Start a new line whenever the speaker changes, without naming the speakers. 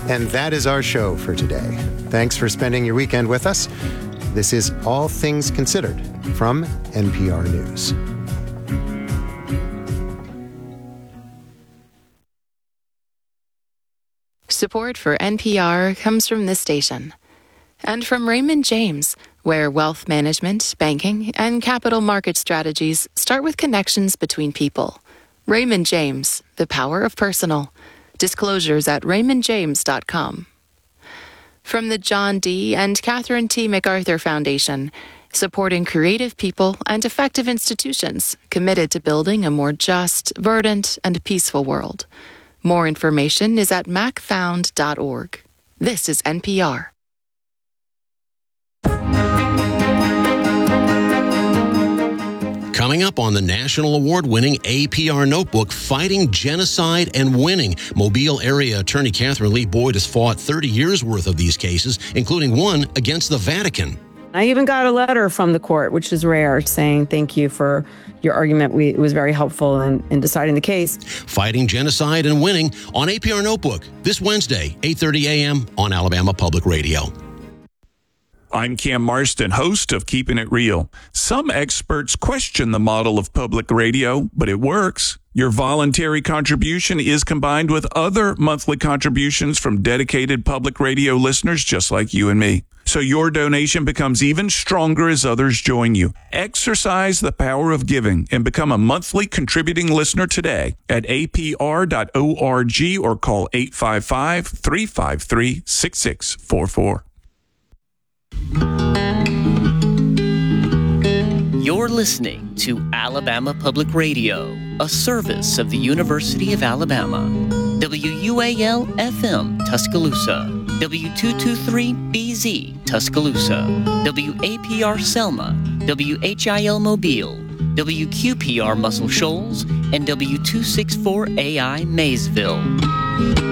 And that is our show for today. Thanks for spending your weekend with us. This is All Things Considered from NPR News.
Support for NPR comes from this station and from Raymond James, where wealth management, banking, and capital market strategies start with connections between people. Raymond James, the power of personal. Disclosures at raymondjames.com. From the John D. and Catherine T. MacArthur Foundation, supporting creative people and effective institutions committed to building a more just, verdant, and peaceful world. More information is at macfound.org. This is NPR.
Coming up on the national award-winning APR notebook, Fighting Genocide and Winning. Mobile area attorney Catherine Lee Boyd has fought 30 years worth of these cases, including one against the Vatican.
I even got a letter from the court, which is rare, saying thank you for your argument. It was very helpful in deciding the case.
Fighting Genocide and Winning on APR Notebook this Wednesday, 8:30 a.m. on Alabama Public Radio.
I'm Cam Marston, host of Keeping It Real. Some experts question the model of public radio, but it works. Your voluntary contribution is combined with other monthly contributions from dedicated public radio listeners just like you and me. So your donation becomes even stronger as others join you. Exercise the power of giving and become a monthly contributing listener today at apr.org or call 855-353-6644.
You're listening to Alabama Public Radio, a service of the University of Alabama. WUAL-FM Tuscaloosa, W223BZ Tuscaloosa, WAPR Selma, WHIL Mobile, WQPR Muscle Shoals, and W264AI Maysville.